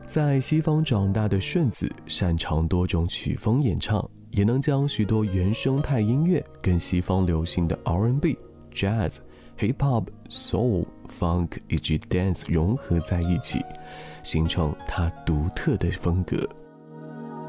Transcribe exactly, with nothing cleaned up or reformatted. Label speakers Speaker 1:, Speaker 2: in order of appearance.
Speaker 1: 在西方长大的顺子擅长多种曲风演唱，也能将许多原生态音乐跟西方流行的 R and B、Jazz、Hip Hop、Soul、Funk 以及 Dance 融合在一起，形成他独特的风格。